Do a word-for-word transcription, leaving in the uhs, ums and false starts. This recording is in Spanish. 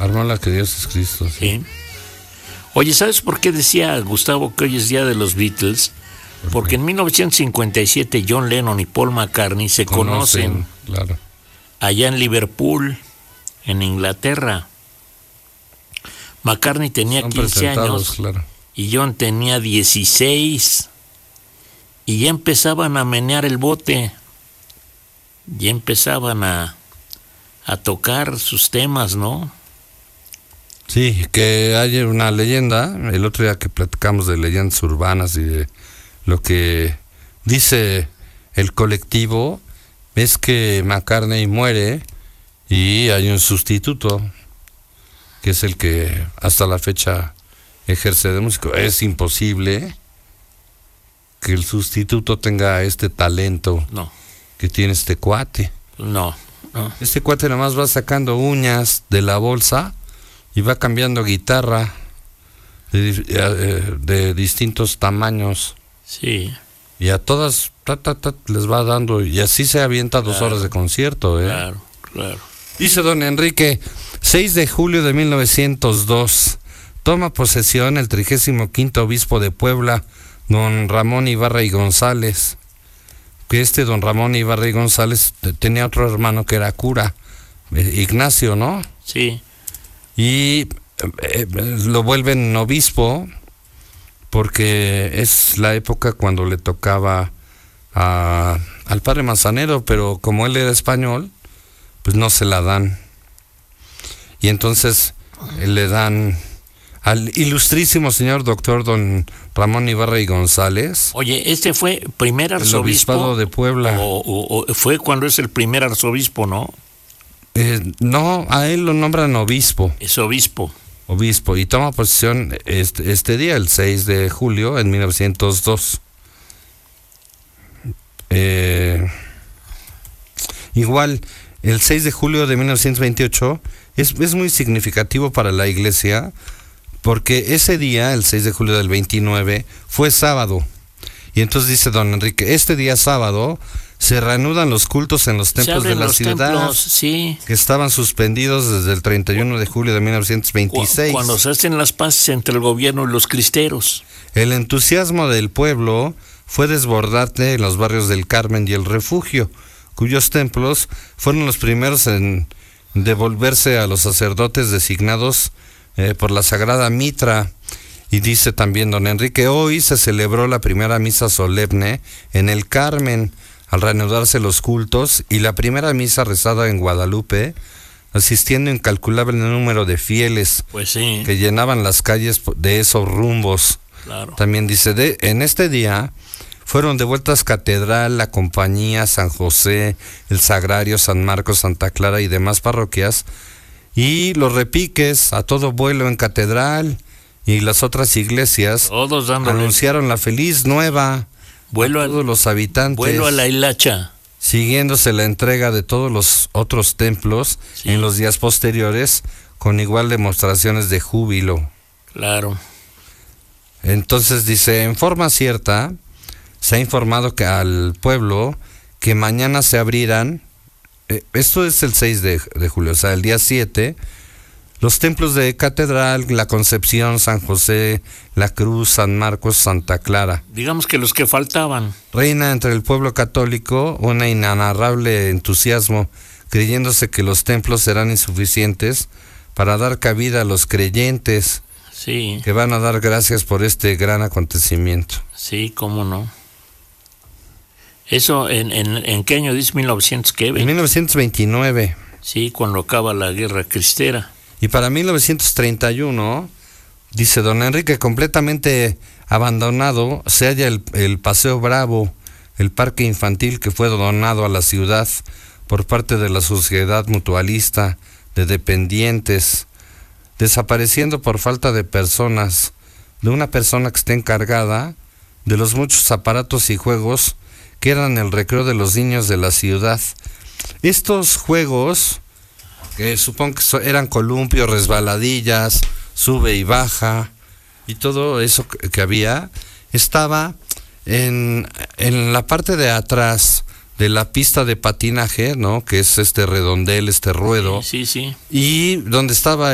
Armó la que Dios es Cristo. Sí. Sí. Oye, ¿sabes por qué decía Gustavo que hoy es día de los Beatles? ¿Por Porque qué? en mil novecientos cincuenta y siete John Lennon y Paul McCartney se conocen, conocen claro. allá en Liverpool, en Inglaterra. McCartney tenía Son quince años presentados, claro. y John tenía dieciséis. Y ya empezaban a menear el bote. Ya empezaban a, a tocar sus temas, ¿no? Sí, que hay una leyenda, el otro día que platicamos de leyendas urbanas y de lo que dice el colectivo, es que McCartney muere y hay un sustituto, que es el que hasta la fecha ejerce de músico. Es imposible que el sustituto tenga este talento No, que tiene este cuate. no, no. Este cuate nada más va sacando uñas de la bolsa y va cambiando guitarra de, de, de distintos tamaños. Sí, Y a todas ta, ta, ta, les va dando, y así se avienta dos Claro. horas de concierto. ¿eh? claro, claro. Dice don Enrique, seis de julio de mil novecientos dos, toma posesión el trigésimo quinto obispo de Puebla, don Ramón Ibarra y González. Que este don Ramón Ibarra y González tenía otro hermano que era cura, Ignacio, ¿no? Sí, Y eh, lo vuelven obispo porque es la época cuando le tocaba a, al padre Manzanero, pero como él era español, pues no se la dan. Y entonces eh, le dan al ilustrísimo señor doctor don Ramón Ibarra y González, oye, ¿este fue primer el arzobispo? obispado de Puebla. O, o- o fue cuando es el primer arzobispo, ¿no? Eh, no, a él lo nombran obispo. Es obispo. Obispo, y toma posesión este, este día, el seis de julio, en mil novecientos dos. Eh, igual, el seis de julio de mil novecientos veintiocho es, es muy significativo para la iglesia, porque ese día, el seis de julio del veintinueve, fue sábado. Y entonces dice don Enrique, este día sábado se reanudan los cultos en los Se templos de abren la los ciudad, templos, sí. que estaban suspendidos desde el treinta y uno de julio de mil novecientos veintiséis. Cu- Cuando se hacen las paces entre el gobierno y los cristeros. El entusiasmo del pueblo fue desbordante en los barrios del Carmen y el Refugio, cuyos templos fueron los primeros en devolverse a los sacerdotes designados eh, por la Sagrada Mitra. Y dice también don Enrique, hoy se celebró la primera misa solemne en el Carmen, al reanudarse los cultos, y la primera misa rezada en Guadalupe, asistiendo incalculable número de fieles Pues sí, que llenaban las calles de esos rumbos. claro. También dice, de, en este día fueron devueltas Catedral, la Compañía, San José, el Sagrario, San Marcos, Santa Clara y demás parroquias, y los repiques a todo vuelo en Catedral, y las otras iglesias Todos dándole anunciaron la feliz nueva vuelo, a al, todos los habitantes, vuelo a la hilacha. siguiéndose la entrega de todos los otros templos Sí. en los días posteriores, con igual demostraciones de júbilo. Claro. Entonces dice, en forma cierta, se ha informado que al pueblo que mañana se abrirán, eh, esto es el seis de, de julio, o sea, el día siete, los templos de Catedral, la Concepción, San José, la Cruz, San Marcos, Santa Clara. Digamos que los que faltaban. Reina entre el pueblo católico una inenarrable entusiasmo, creyéndose que los templos serán insuficientes para dar cabida a los creyentes, Sí, que van a dar gracias por este gran acontecimiento. sí, cómo no. Eso, ¿en, en, en qué año dice? ¿mil novecientos qué? En mil novecientos veintinueve. Sí, cuando acaba la guerra cristera. Y para mil novecientos treinta y uno, dice don Enrique, completamente abandonado, se halla el, el Paseo Bravo, el parque infantil que fue donado a la ciudad por parte de la Sociedad Mutualista de Dependientes, desapareciendo por falta de personas, de una persona que esté encargada de los muchos aparatos y juegos que eran el recreo de los niños de la ciudad. Estos juegos, que supongo que so- eran columpios, resbaladillas, sube y baja, y todo eso que, que había, estaba en, en la parte de atrás de la pista de patinaje, ¿no? Que es este redondel, este ruedo, Sí, sí. y donde estaba